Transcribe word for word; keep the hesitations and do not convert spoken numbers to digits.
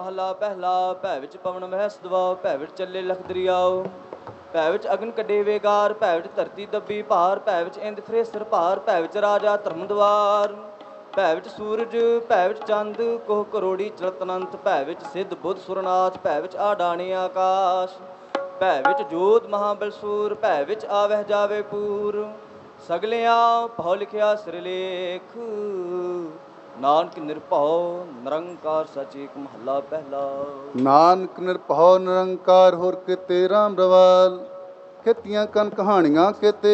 ਮਹਲਾ ਪਹਿਲਾ। ਭੈ ਵਿੱਚ ਪਵਨ ਮਹਿ ਸਦਵਾਉ, ਭੈ ਵਿੱਚ ਚੱਲੇ ਲਖ ਦਰਿਆਉ। ਭੈ ਵਿੱਚ ਅਗਨ ਕੱਢੇ ਵੇਗਾਰ, ਭੈ ਵਿੱਚ ਧਰਤੀ ਦੱਬੀ ਭਾਰ। ਭੈ ਵਿੱਚ ਇੰਦ ਫਿਰੇ ਸਿਰ ਭਾਰ, ਭੈ ਵਿੱਚ ਰਾਜਾ ਧਰਮ ਦਵਾਰ। ਭੈ ਵਿੱਚ ਸੂਰਜ, ਭੈ ਵਿੱਚ ਚੰਦ, ਕੋਹ ਕਰੋੜੀ ਚਲਤ ਅਨੰਤ। ਭੈ ਵਿੱਚ ਸਿੱਧ ਬੁੱਧ ਸੁਰਨਾਥ, ਭੈ ਵਿੱਚ ਆਡਾਣੀ ਆਕਾਸ਼। ਭੈ ਵਿੱਚ ਜੋਤ ਮਹਾਬਲਸੂਰ, ਭੈ ਵਿੱਚ ਆਵਹਿ ਜਾਵੇ ਪੂਰ। ਸਗਲਿਆਂ ਭਉ ਲਿਖਿਆ ਸਿਰਲੇਖ, ਨਾਨਕ ਨਿਰਭਉ ਨਿਰੰਕਾਰ ਸਚ ਏਕ। ਮਹੱਲਾ ਪਹਿਲਾ। ਨਾਨਕ ਨਿਰਭਉ ਨਿਰੰਕਾਰ, ਹੋਰ ਕਿਤੇ ਰਾਮ ਰਵਾਲ। ਖੇਤੀਆਂ ਕਨ ਕਹਾਣੀਆਂ ਕਿਤੇ